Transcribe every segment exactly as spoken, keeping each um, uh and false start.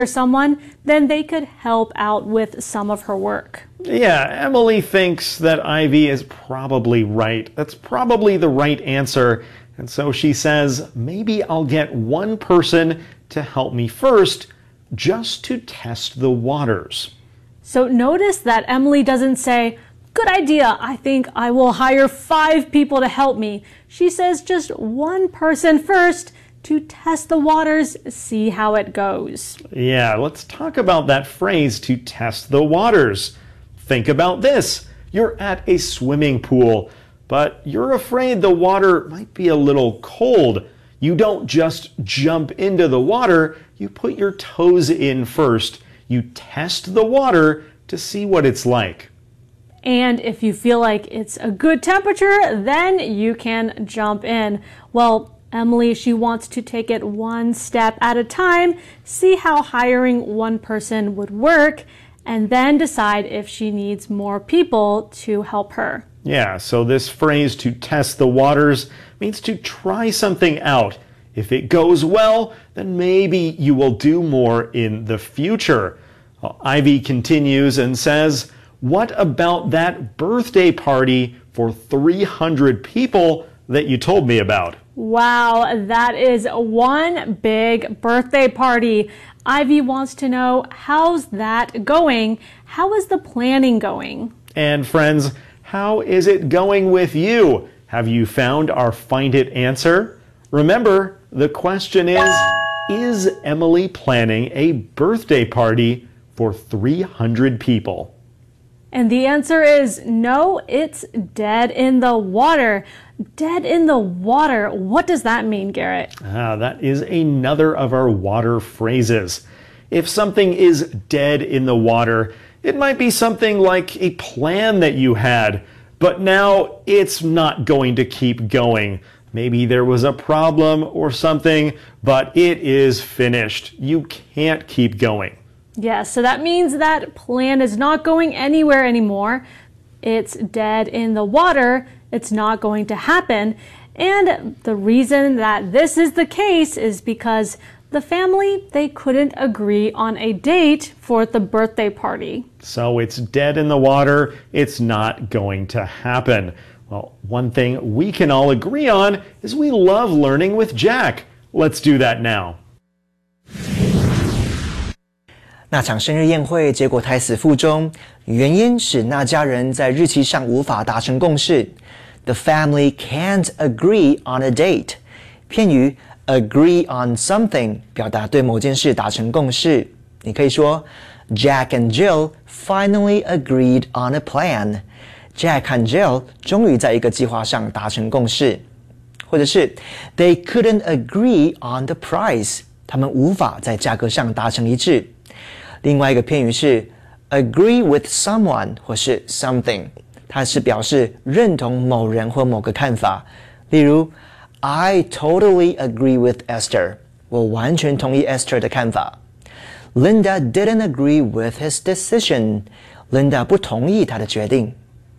someone, then they could help out with some of her work. Yeah, Emily thinks that Ivy is probably right. That's probably the right answer. And so she says, maybe I'll get one person to help me first, just to test the waters. So notice that Emily doesn't say, good idea, I think I will hire five people to help me. She says just one person first to test the waters, see how it goes. Yeah, let's talk about that phrase, to test the waters. Think about this. You're at a swimming pool, but you're afraid the water might be a little cold. You don't just jump into the water, you put your toes in first. You test the water to see what it's like. And if you feel like it's a good temperature, then you can jump in. Well, Emily, she wants to take it one step at a time, see how hiring one person would work, and then decide if she needs more people to help her. Yeah, so this phrase, to test the waters, means to try something out. If it goes well, then maybe you will do more in the future. Well, Ivy continues and says, what about that birthday party for three hundred people that you told me about? Wow, that is one big birthday party. Ivy wants to know, how's that going? How is the planning going? And friends, how is it going with you? Have you found our Find It answer? Remember, the question is, is Emily planning a birthday party for three hundred people? And the answer is no, it's dead in the water. Dead in the water. What does that mean, Garrett? Ah, that is another of our water phrases. If something is dead in the water, it might be something like a plan that you had, but now it's not going to keep going. Maybe there was a problem or something, but it is finished. You can't keep going. Yes, so that means that plan is not going anywhere anymore. It's dead in the water. It's not going to happen. And the reason that this is the case is because the family, they couldn't agree on a date for the birthday party. So it's dead in the water. It's not going to happen. Well, one thing we can all agree on is we love learning with Jack. Let's do that now. 那场生日宴会结果胎死腹中，原因是那家人在日期上无法达成共识。The family can't agree on a date. 片语 agree on something 表达对某件事达成共识。你可以说 Jack and Jill finally agreed on a plan. Jack 和 Jill 终于在一个计划上达成共识。或者是 They couldn't agree on the price. 他们无法在价格上达成一致。另外一个片语是 agree with someone 或是 something， 它是表示认同某人或某个看法。例如 I totally agree with Esther， 我完全同意 Esther 的看法。Linda didn't agree with his decision， Linda 不同意他的决定。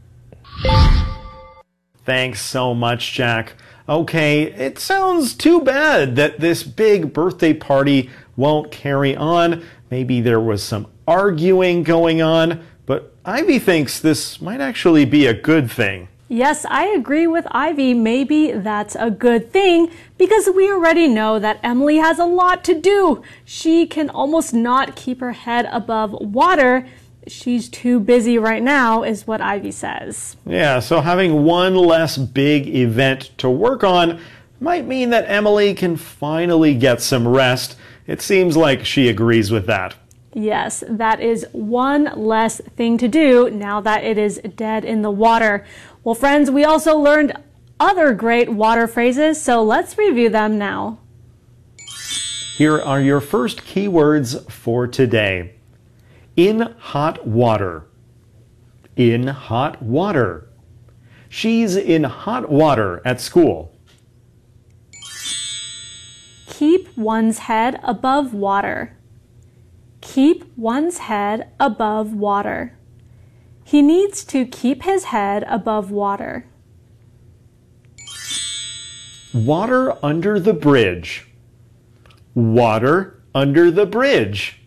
Thanks so much, Jack. Okay, it sounds too bad that this big birthday party won't carry on. Maybe there was some arguing going on, but Ivy thinks this might actually be a good thing. Yes, I agree with Ivy. Maybe that's a good thing because we already know that Emily has a lot to do. She can almost not keep her head above water. She's too busy right now, is what Ivy says. Yeah, so having one less big event to work on might mean that Emily can finally get some rest. It seems like she agrees with that. Yes, that is one less thing to do now that it is dead in the water. Well, friends, we also learned other great water phrases, so let's review them now. Here are your first keywords for today. In hot water. In hot water. She's in hot water at school. Keep one's head above water. Keep one's head above water. He needs to keep his head above water. Water under the bridge. Water under the bridge.